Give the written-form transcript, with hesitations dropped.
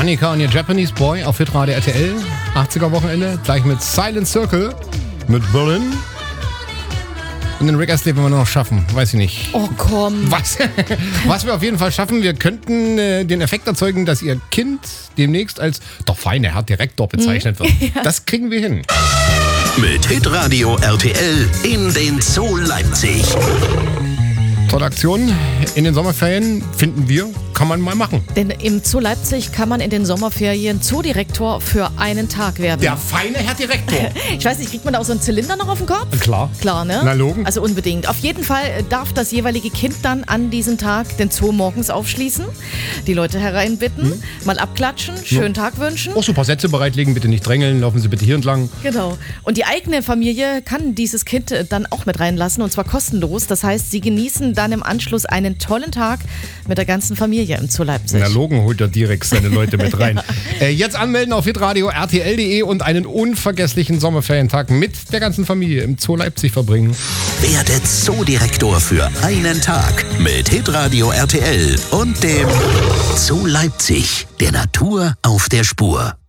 Annika und ihr Japanese Boy auf Hitradio RTL. 80er Wochenende. Gleich mit Silent Circle. Mit Berlin. Und den Rick Astley wollen wir noch schaffen. Weiß ich nicht. Oh komm. Was wir auf jeden Fall schaffen, wir könnten den Effekt erzeugen, dass ihr Kind demnächst als der feine Herr Direktor bezeichnet wird. Ja. Das kriegen wir hin. Mit Hitradio RTL in den Zoo Leipzig. Tolle Aktion in den Sommerferien, finden wir, kann man mal machen. Denn im Zoo Leipzig kann man in den Sommerferien Zoodirektor für einen Tag werden. Der feine Herr Direktor. Ich weiß nicht, kriegt man da auch so einen Zylinder noch auf dem Kopf? Klar. Klar, ne? Na, logen. Also unbedingt. Auf jeden Fall darf das jeweilige Kind dann an diesem Tag den Zoo morgens aufschließen, die Leute hereinbitten, mal abklatschen, schönen Tag wünschen. Auch so ein paar Sätze bereitlegen, bitte nicht drängeln, laufen Sie bitte hier entlang. Genau. Und die eigene Familie kann dieses Kind dann auch mit reinlassen und zwar kostenlos. Das heißt, sie genießen dann im Anschluss einen tollen Tag mit der ganzen Familie im Zoo Leipzig. Na, Logen holt ja direkt seine Leute mit rein. Jetzt anmelden auf hitradio rtl.de und einen unvergesslichen Sommerferientag mit der ganzen Familie im Zoo Leipzig verbringen. Werde Zoodirektor für einen Tag mit Hitradio RTL und dem Zoo Leipzig, der Natur auf der Spur.